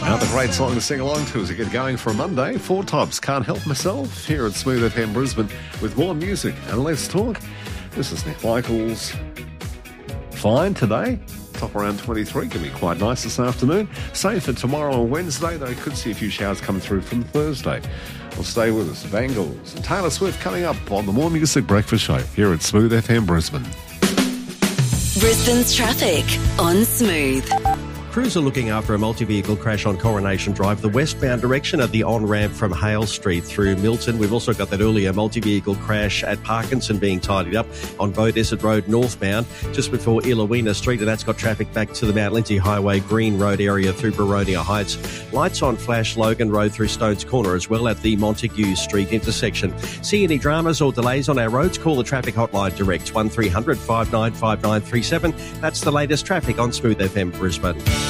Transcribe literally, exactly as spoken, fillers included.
Another great song to sing along to as we get going for a Monday. Four Tops, Can't Help Myself, here at Smooth F M Brisbane with more music and less talk. This is Nick Michaels. Fine today. Top around twenty-three, can be quite nice this afternoon. Same for tomorrow and Wednesday, though could see a few showers come through from Thursday. Well, stay with us. Bangles and Taylor Swift coming up on the More Music Breakfast Show here at Smooth F M Brisbane. Brisbane's traffic on Smooth. Crews are looking after a multi-vehicle crash on Coronation Drive, the westbound direction of the on-ramp from Hale Street through Milton. We've also got that earlier multi-vehicle crash at Parkinson being tidied up on Beaudesert Road northbound just before Illawina Street, and that's got traffic back to the Mount Lindsay Highway Green Road area through Baronia Heights. Lights on flash Logan Road through Stones Corner as well at the Montague Street intersection. See any dramas or delays on our roads? Call the traffic hotline direct one three hundred five nine five nine three seven. That's the latest traffic on Smooth F M Brisbane.